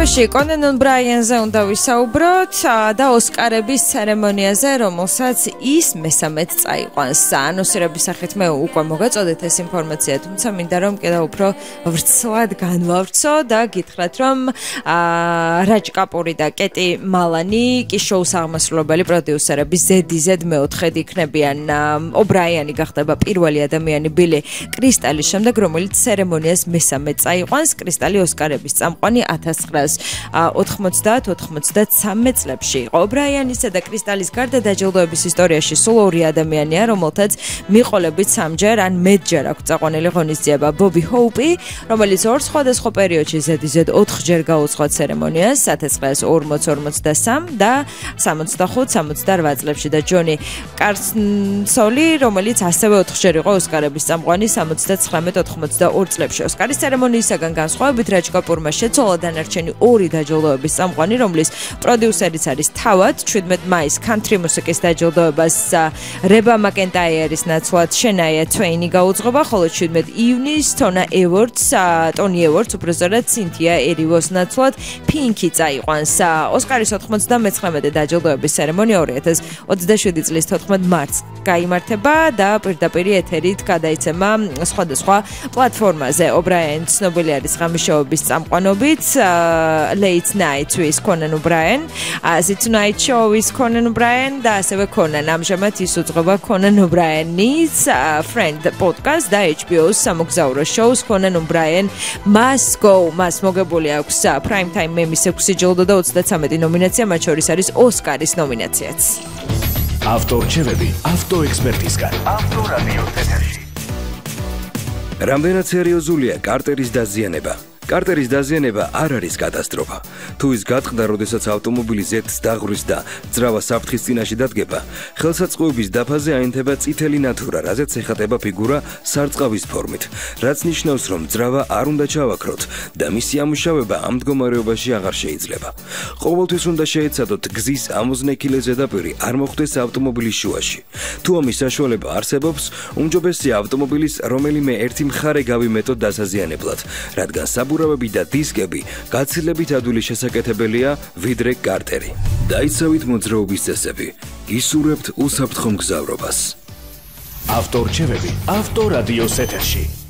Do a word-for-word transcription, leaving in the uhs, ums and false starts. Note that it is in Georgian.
შემთხვევაში კონან ბრაიანზე უნდა ვისაუბროთ და ოსკარების ცერემონიაზე, რომელსაც ის მესამედ წაიყვანს. ანონსირების სახით მე უკვე მოგაწოდეთ ეს ინფორმაცია, თუმცა მინდა რომ კიდევ უფრო ვრცლად განვავრცო და გითხრათ, რომ რაჯ კაპური და კეტი მალანი კი შოუს აღმასრულებელი პროდიუსერები ზედიზედ მეოთხედი იქნებიან. ობრაიანი გახდება პირველი ადამიანი ბილი კრისტალის შემდეგ, რომელიც ცერემონიას მესამედ წაიყვანს. კრისტალი ოსკარების წამყვანი ათას ცხრაას ოთხმოცდაათ ოცდამეცხრამეტ წლებში იყო. ობრაიანისა და კრისტალის გარდა დაჯილდოების ისტორიაში სულ ორი ადამიანია, რომელთაც მიყოლებით სამჯერ ან მეტჯერ აქვს წაყვანილი ღონისძიება. ბობი ჰოუპი, რომელიც ორ სხვადასხვა პერიოდში ზედიზედ ოთხჯერ გაუძღვა ცერემონიას, ათას ცხრაას ორმოც ორმოცდასამ და სამოცდახუთ სამოცდარვა წლებში და ჯონი კარსონი, რომელიც ასევე ოთხჯერ იყო ოსკარების წამყვანი სამოცდაცხრამეტ ოთხმოცდაორ წლებში. ოსკარის ცერემონიისაგან განსხვავებით რაჯ კაპურმა შეცვალა დანარჩენი ორი დაჯილდოების წამყვანი, რომლის პროდიუსერიც არის თავად შვიდმეტ მაისს კანტრი მუსიკის დაჯილდოებას რება მაკენტაიერის ნაცვლად შენაია თვეინი გაუძღობა, ხოლო შვიდმეტ ივნისს ტონა ევორდს, ტონი ევორდს, უბრალოდ სინთია ერივოს ნაცვლად პინკი წაიყვანს. ოსკარის ოთხმოცდამეცხრამეტე დაჯილდოების ცერემონია ორი ათას ოცდაშვიდი წლის თოთხმეტ მარტს გაიმართება და პირდაპირ ეთერით გადაიცემა სხვადასხვა პლატფორმაზე. ობრაიანი ცნობილი არის ღამის შოუების წამყვანობით, Late Night with Conan O'Brien, The Tonight Show with Conan O'Brien და ასევე Conan. ამჟამად ის უძღვება Conan O'Brien-ის Friend podcast და ეიჩ ბი ოს სამოგზაურო შოუს Conan O'Brien Must Go. მას მოგებული აქვს Prime Time მემის ექვსი ჯილდო და ოცდაცამეტი ნომინაცია, მათ შორის არის ოსკარის ნომინაციაც. ავტორჩევები ავტოექსპერტისგან. ავტორადიო ეთერში. რამდენად სერიოზულია კარტერის დაზიანება? კარტერის დაზიანება არ არის კატასტროფა. თუ ის გატყდა, როდესაც ავტომობილი ზეთს დაღვრს და ძრავა საფრთხის წინაშე დადგება, ხელსაწყოების დაფაზე აინთება წითელი ნათურა, რაზეც ეხატება ფიგურა სარწყავის ფორმით, რაც ნიშნავს, რომ ძრავა არ უნდა ჩავაქროთ და მისი ამუშავება ამ მდგომარეობაში აღარ შეიძლება. ყოველთვის უნდა შეეცადოთ გზის ამოზნექილე ზედაპირი არ მოხვდეს ავტომობილის შუაში. თუ ამის საშუალება არსებობს, უმჯობესია ავტომობილის რომელიმე ერთი მხარე გავიმეტოთ დასაზიანებლად, რადგან საბურავები და დისკები გაცილებით ადვილი შესაკეთებელია ვიდრე კარტერი. დაიცავით მოძრაობის წესები, ისურვებთ უსაფრთხო მგზავრობას. ავტორჩევები ავტორადიოს ეთერში.